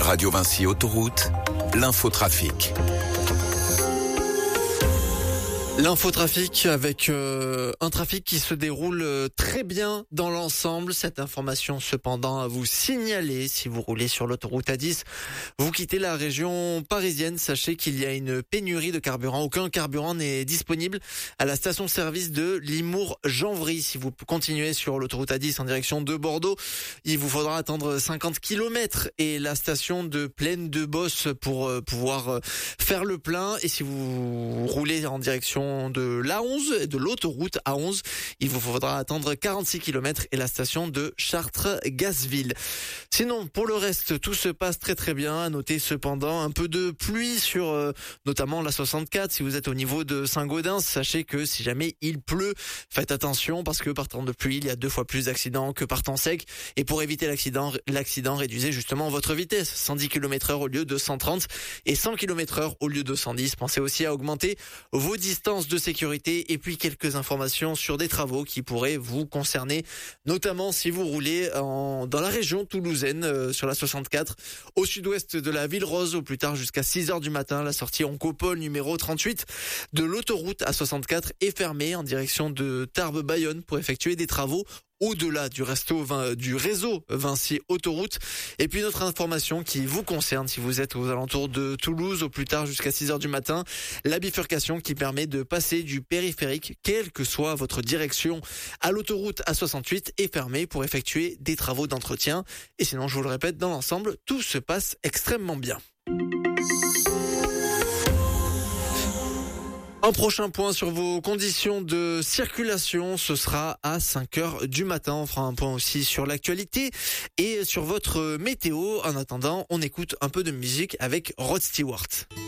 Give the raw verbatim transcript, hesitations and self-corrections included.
Radio Vinci Autoroute, l'infotrafic. L'infotrafic avec euh, un trafic qui se déroule euh, très bien dans l'ensemble. Cette information cependant à vous signaler si vous roulez sur l'autoroute A dix. Vous quittez la région parisienne, sachez qu'il y a une pénurie de carburant. Aucun carburant n'est disponible à la station-service de Limours-Janvry. Si vous continuez sur l'autoroute A dix en direction de Bordeaux, il vous faudra attendre cinquante kilomètres et la station de Plaine de Bosse pour euh, pouvoir euh, faire le plein. Et si vous roulez en direction de l'A onze, de l'autoroute A onze, il vous faudra attendre quarante-six kilomètres et la station de Chartres-Gazville. Sinon, pour le reste, tout se passe très très bien. À noter cependant un peu de pluie sur euh, notamment la soixante-quatre. Si vous êtes au niveau de Saint-Gaudens, sachez que si jamais il pleut, faites attention parce que par temps de pluie, il y a deux fois plus d'accidents que par temps sec. Et pour éviter l'accident, l'accident, réduisez justement votre vitesse. cent dix kilomètres heure au lieu de cent trente et cent kilomètres heure au lieu de cent dix. Pensez aussi à augmenter vos distances de sécurité et puis quelques informations sur des travaux qui pourraient vous concerner, notamment si vous roulez en, dans la région toulousaine euh, sur la soixante-quatre, au sud-ouest de la Ville Rose, au plus tard jusqu'à six heures du matin. La sortie Oncopole numéro trente-huit de l'autoroute A soixante-quatre est fermée en direction de Tarbes-Bayonne pour effectuer des travaux au-delà du, resto, du réseau Vinci Autoroute. Et puis notre information qui vous concerne si vous êtes aux alentours de Toulouse, au plus tard jusqu'à six heures du matin, la bifurcation qui permet de passer du périphérique, quelle que soit votre direction, à l'autoroute A soixante-huit est fermée pour effectuer des travaux d'entretien. Et sinon, je vous le répète, dans l'ensemble, tout se passe extrêmement bien. Un prochain point sur vos conditions de circulation, ce sera à cinq heures du matin. On fera un point aussi sur l'actualité et sur votre météo. En attendant, on écoute un peu de musique avec Rod Stewart.